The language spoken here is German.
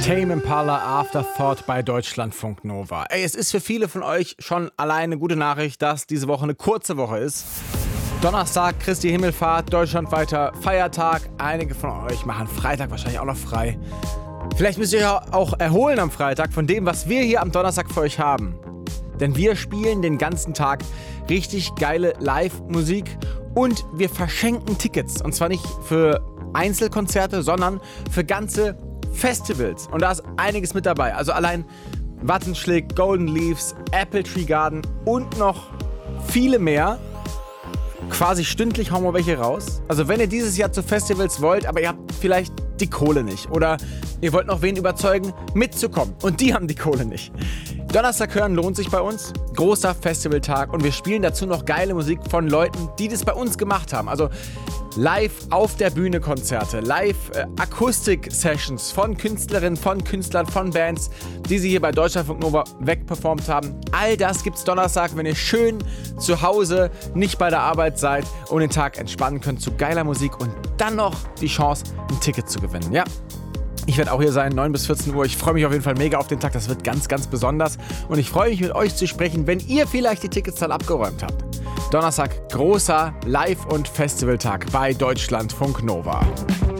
Tame Impala Afterthought bei Deutschlandfunk Nova. Es ist für viele von euch schon alleine eine gute Nachricht, dass diese Woche eine kurze Woche ist. Donnerstag, Christi Himmelfahrt, deutschlandweiter Feiertag. Einige von euch machen Freitag wahrscheinlich auch noch frei. Vielleicht müsst ihr euch auch erholen am Freitag von dem, was wir hier am Donnerstag für euch haben. Denn wir spielen den ganzen Tag richtig geile Live-Musik und wir verschenken Tickets. Und zwar nicht für Einzelkonzerte, sondern für ganze Festivals. Und da ist einiges mit dabei. Also allein Wattenschlick, Golden Leaves, Apple Tree Garden und noch viele mehr. Quasi stündlich hauen wir welche raus. Also wenn ihr dieses Jahr zu Festivals wollt, aber ihr habt vielleicht die Kohle nicht. Oder ihr wollt noch wen überzeugen, mitzukommen. Und die haben die Kohle nicht. Donnerstag hören lohnt sich bei uns. Großer Festivaltag. Und wir spielen dazu noch geile Musik von Leuten, die das bei uns gemacht haben. Also live auf der Bühne Konzerte, live Akustik-Sessions von Künstlerinnen, von Künstlern, von Bands, die sie hier bei Deutschlandfunk Nova wegperformt haben. All das gibt's Donnerstag, wenn ihr schön zu Hause, nicht bei der Arbeit seid und den Tag entspannen könnt zu geiler Musik und dann noch die Chance, ein Ticket zu gewinnen. Ja, ich werde auch hier sein, 9 bis 14 Uhr. Ich freue mich auf jeden Fall mega auf den Tag. Das wird ganz, ganz besonders. Und ich freue mich, mit euch zu sprechen, wenn ihr vielleicht die Ticketzahl abgeräumt habt. Donnerstag, großer Live- und Festivaltag bei Deutschlandfunk Nova.